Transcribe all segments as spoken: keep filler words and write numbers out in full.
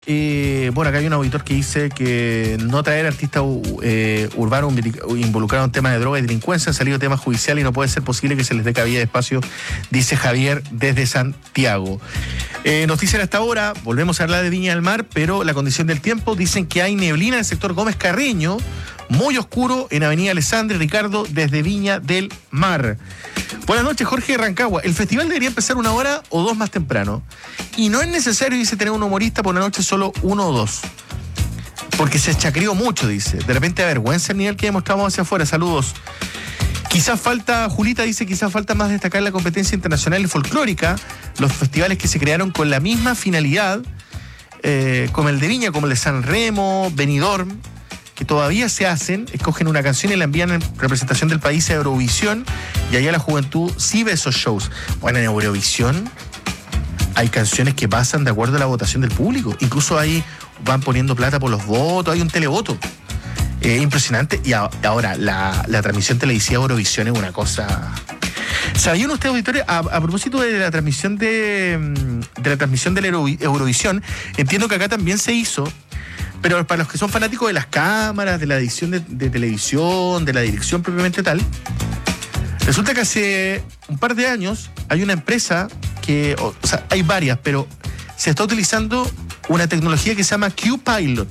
Eh, bueno, acá hay un auditor que dice que no traer artistas eh, urbanos involucrados en temas de droga y delincuencia han salido temas judiciales y no puede ser posible que se les dé cabida de espacio, dice Javier desde Santiago. Eh, nos dicen hasta ahora, volvemos a hablar de Viña del Mar, pero la condición del tiempo, dicen que hay neblina en el sector Gómez Carreño, muy oscuro en Avenida Alessandra y Ricardo desde Viña del Mar. Buenas noches, Jorge de Rancagua. El festival debería empezar una hora o dos más temprano. Y no es necesario, dice, tener un humorista por una noche, solo uno o dos. Porque se chacrió mucho, dice. De repente avergüenza el nivel que demostramos hacia afuera. Saludos. Quizás falta, Julita dice, quizás falta más destacar la competencia internacional y folclórica, los festivales que se crearon con la misma finalidad, eh, como el de Viña, como el de San Remo, Benidorm, que todavía se hacen, escogen una canción y la envían en representación del país a Eurovisión, y allá la juventud sí ve esos shows. Bueno, en Eurovisión hay canciones que pasan de acuerdo a la votación del público, incluso ahí van poniendo plata por los votos, hay un televoto. Eh, impresionante. Y a, ahora, la, la transmisión televisiva de Eurovisión es una cosa... ¿Sabían ustedes, auditores, a, a propósito de la transmisión de, de la transmisión de la Euro, Eurovisión, entiendo que acá también se hizo, pero para los que son fanáticos de las cámaras, de la edición de, de televisión, de la dirección propiamente tal, resulta que hace un par de años hay una empresa que, o, o sea, hay varias, pero se está utilizando una tecnología que se llama Q-Pilot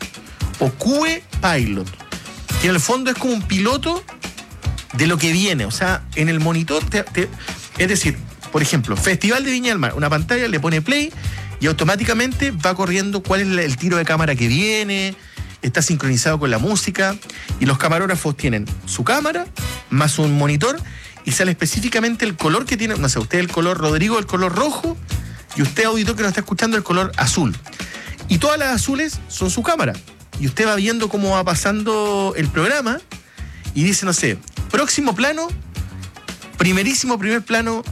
o Q E Pilot, que en el fondo es como un piloto de lo que viene. O sea, en el monitor, te, te, es decir, por ejemplo, Festival de Viña del Mar, una pantalla, le pone play y automáticamente va corriendo cuál es el tiro de cámara que viene, está sincronizado con la música, y los camarógrafos tienen su cámara más un monitor y sale específicamente el color que tiene. No sé, usted el color Rodrigo, el color rojo, y usted, auditor que nos está escuchando, el color azul. Y todas las azules son su cámara. Y usted va viendo cómo va pasando el programa y dice, no sé, próximo plano, primerísimo primer plano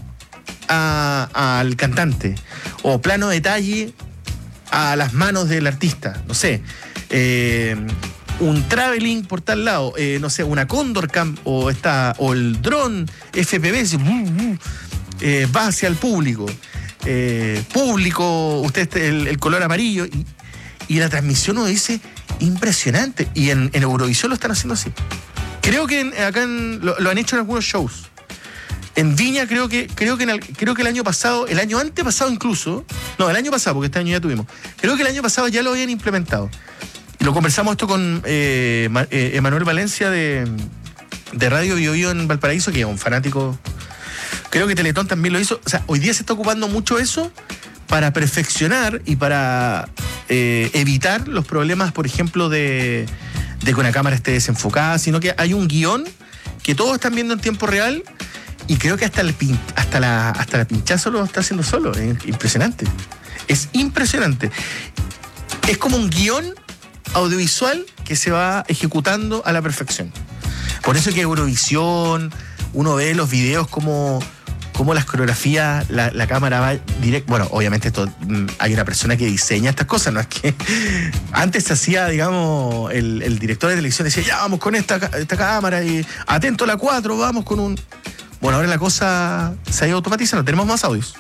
a, al cantante, o plano detalle a las manos del artista, no sé, eh, un traveling por tal lado, eh, no sé, una Condor Cam o, esta, o el dron F P V, eh, va hacia el público, eh, público, usted el, el color amarillo, y, y la transmisión uno dice, impresionante. Y en, en Eurovisión lo están haciendo así. Creo que en, acá en, lo, lo han hecho en algunos shows. En Viña creo que creo que, en el, creo que el año pasado, el año antepasado incluso, no, el año pasado, porque este año ya tuvimos, creo que el año pasado ya lo habían implementado. Y lo conversamos esto con eh, eh, Emanuel Valencia de, de Radio Bio Bio en Valparaíso, que es un fanático. Creo que Teletón también lo hizo. O sea, hoy día se está ocupando mucho eso para perfeccionar y para eh, evitar los problemas, por ejemplo, de, de que una cámara esté desenfocada, sino que hay un guión que todos están viendo en tiempo real, y creo que hasta el pin, hasta la hasta la pinchazo lo está haciendo solo. Es impresionante. Es impresionante. Es como un guión audiovisual que se va ejecutando a la perfección. Por eso que Eurovisión, uno ve los videos como... cómo las coreografías, la, la cámara va directo. Bueno, obviamente esto, hay una persona que diseña estas cosas, no es que antes se hacía, digamos, el, el director de televisión decía, ya vamos con esta, esta cámara y atento a la cuatro, vamos con un... Bueno, ahora la cosa se ha ido automatizando, tenemos más audios.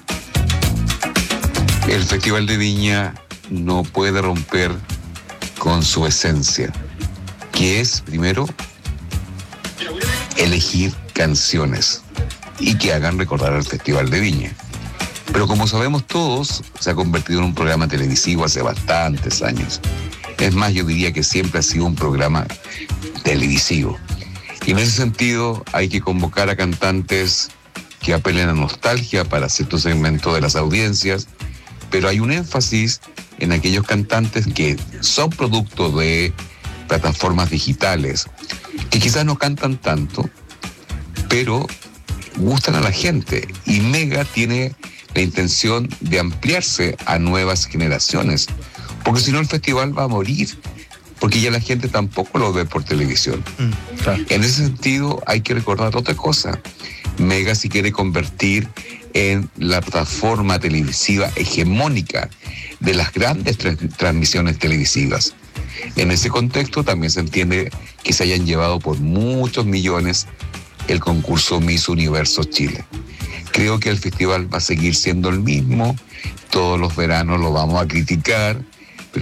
El Festival de Viña no puede romper con su esencia, que es, primero, elegir canciones y que hagan recordar al Festival de Viña. Pero como sabemos todos, se ha convertido en un programa televisivo hace bastantes años. Es más, yo diría que siempre ha sido un programa televisivo. Y en ese sentido hay que convocar a cantantes que apelen a nostalgia para cierto segmento de las audiencias, pero hay un énfasis en aquellos cantantes que son producto de plataformas digitales, que quizás no cantan tanto, pero gustan a la gente, y Mega tiene la intención de ampliarse a nuevas generaciones, porque si no el festival va a morir, porque ya la gente tampoco lo ve por televisión. Mm, claro. En ese sentido hay que recordar otra cosa. Mega se quiere convertir en la plataforma televisiva hegemónica de las grandes tra- transmisiones televisivas. En ese contexto también se entiende que se hayan llevado por muchos millones el concurso Miss Universo Chile. Creo que el festival va a seguir siendo el mismo, todos los veranos lo vamos a criticar,